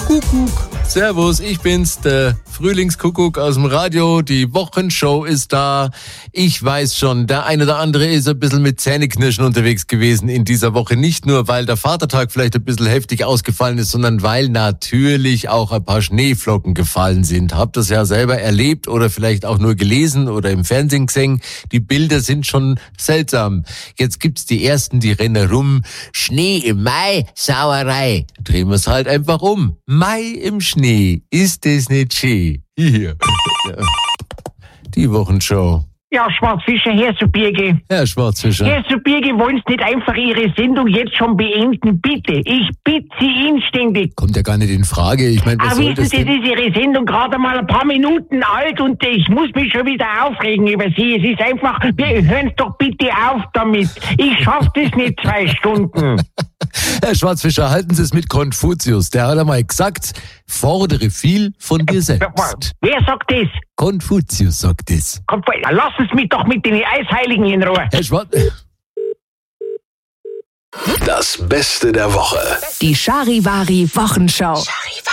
Kuckuck. Servus, ich bin's, der Frühlingskuckuck aus dem Radio. Die Wochenshow ist da. Ich weiß schon, der eine oder andere ist ein bisschen mit Zähneknirschen unterwegs gewesen in dieser Woche. Nicht nur, weil der Vatertag vielleicht ein bisschen heftig ausgefallen ist, sondern weil natürlich auch ein paar Schneeflocken gefallen sind. Habt das ja selber erlebt oder vielleicht auch nur gelesen oder im Fernsehen gesehen. Die Bilder sind schon seltsam. Jetzt gibt's die ersten, die rennen rum. Schnee im Mai, Sauerei. Drehen wir's halt einfach um. Mai im Schnee, ist das nicht schön? Hier. Die Wochenshow. Ja, Schwarzfischer, Herr Subirge. Herr Schwarzfischer. Herr Subirge, wollen Sie nicht einfach Ihre Sendung jetzt schon beenden? Bitte. Ich bitte Sie inständig. Kommt ja gar nicht in Frage. Ich meine, was Aber soll wissen das Sie, denn? ist Ihre Sendung gerade mal ein paar Minuten alt und ich muss mich schon wieder aufregen über Sie. Es ist einfach, wir hören doch bitte auf damit. Ich schaff das nicht 2 Stunden. Herr Schwarzfischer, halten Sie es mit Konfuzius. Der hat einmal gesagt, fordere viel von dir selbst. Wer sagt das? Konfuzius sagt es. Lassen Sie mich doch mit den Eisheiligen in Ruhe. Herr Schwarz... Das Beste der Woche. Die Charivari Wochenschau.